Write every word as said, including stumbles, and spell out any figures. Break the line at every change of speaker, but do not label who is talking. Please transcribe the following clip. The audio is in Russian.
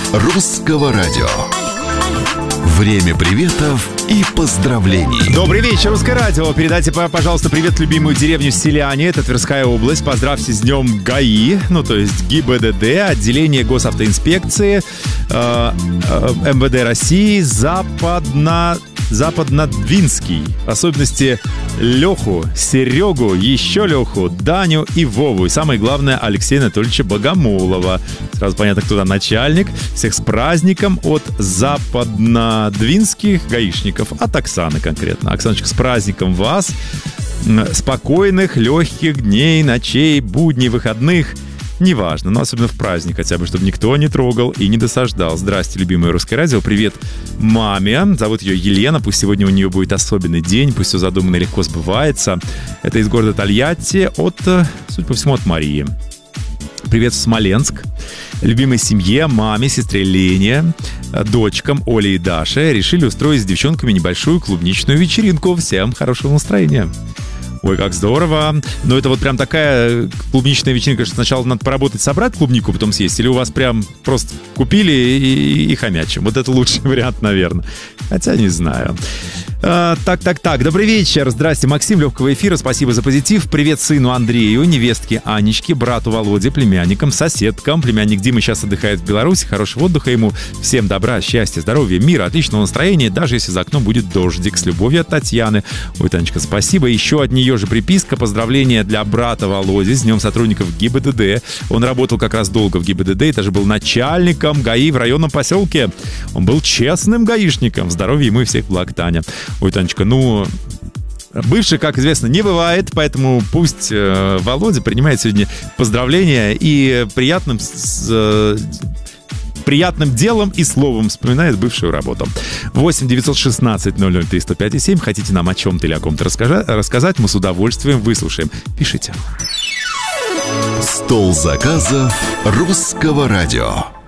Русского радио. Время приветов и поздравлений.
Добрый вечер, Русское радио. Передайте, пожалуйста, привет в любимую деревню Селяне. Это Тверская область. Поздравьте с днем ГАИ, ну то есть ГИБДД, отделение госавтоинспекции, э, э, МВД России, Западно... Западнодвинский. В особенности Леху, Серегу, еще Леху, Даню и Вову. И самое главное, Алексея Анатольевича Богомолова. Сразу понятно, кто там начальник. Всех с праздником от западнодвинских гаишников. От Оксаны конкретно. Оксаночка, с праздником вас. Спокойных, легких дней, ночей, будней, выходных. Неважно, но особенно в праздник хотя бы, чтобы никто не трогал и не досаждал. Здрасте, любимое Русское радио. Привет маме. Зовут ее Елена. Пусть сегодня у нее будет особенный день. Пусть все задуманно легко сбывается. Это из города Тольятти от, судя по всему, от Марии. Привет в Смоленск. Любимой семье, маме, сестре Лене, дочкам Оле и Даше решили устроить с девчонками небольшую клубничную вечеринку. Всем хорошего настроения. Ой, как здорово. Но это вот прям такая клубничная вечеринка, что сначала надо поработать, собрать клубнику, потом съесть. Или у вас прям просто купили и, и хомячим. Вот это лучший вариант, наверное. Хотя не знаю. А, так, так, так. Добрый вечер. Здрасте, Максим. Легкого эфира. Спасибо за позитив. Привет сыну Андрею, невестке Анечке, брату Володе, племянникам, соседкам. Племянник Дима сейчас отдыхает в Беларуси. Хорошего отдыха ему. Всем добра, счастья, здоровья, мира, отличного настроения. Даже если за окном будет дождик. С любовью от Татьяны. Ой, Танечка, спасибо. Еще от нее же приписка. Поздравления для брата Володи с днем сотрудников ГИБДД. Он работал как раз долго в ГИБДД и даже был начальником ГАИ в районном поселке. Он был честным гаишником. Здоровья ему и всех благ, Таня. Ой, Танечка, ну... Бывший, как известно, не бывает, поэтому пусть э, Володя принимает сегодня поздравления и приятным... С, э, приятным делом и словом вспоминает бывшую работу. восемь девятьсот шестнадцать ноль ноль три сто пять и семь. Хотите нам о чем-то или о ком-то рассказать, рассказать, мы с удовольствием выслушаем. Пишите.
Стол заказов Русского радио.